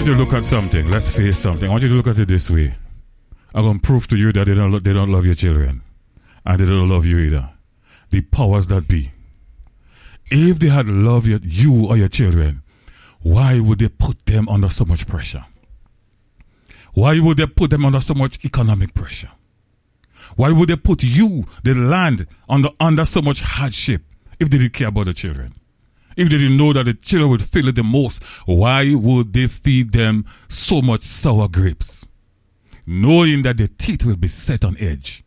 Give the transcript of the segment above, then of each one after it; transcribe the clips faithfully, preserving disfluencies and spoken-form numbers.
you to look at something. Let's face something. I want you to look at it this way. I'm going to prove to you that they don't, they don't love your children. And they don't love you either. The powers that be. If they had loved your, you or your children, why would they put them under so much pressure? Why would they put them under so much economic pressure? Why would they put you, the land, under, under so much hardship if they didn't care about the children? If they didn't know that the children would feel it the most, why would they feed them so much sour grapes? Knowing that the teeth will be set on edge.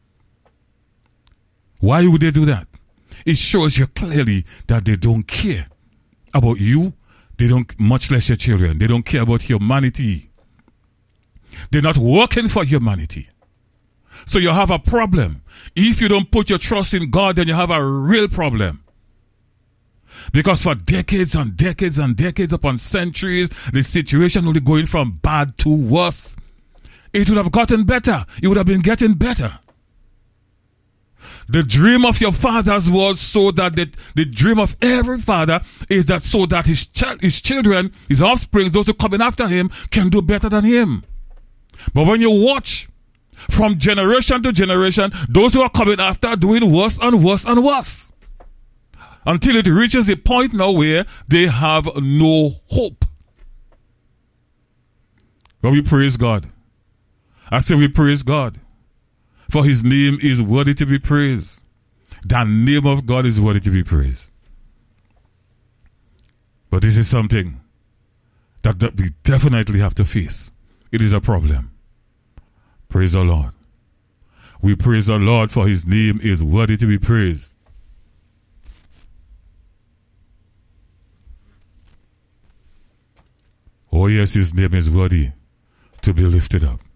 Why would they do that? It shows you clearly that they don't care about you. They don't, much less your children. They don't care about humanity. They're not working for humanity. So you have a problem. If you don't put your trust in God, then you have a real problem. Because for decades and decades and decades upon centuries, the situation only going from bad to worse. It would have gotten better. It would have been getting better. The dream of your fathers was so that the, the dream of every father is that so that his, ch- his children, his offspring, those who are coming after him, can do better than him. But when you watch from generation to generation, those who are coming after are doing worse and worse and worse. Until it reaches a point now where they have no hope. But we praise God. I say we praise God. For his name is worthy to be praised. The name of God is worthy to be praised. But this is something that, that we definitely have to face. It is a problem. Praise the Lord. We praise the Lord for his name is worthy to be praised. Oh yes, his name is worthy to be lifted up.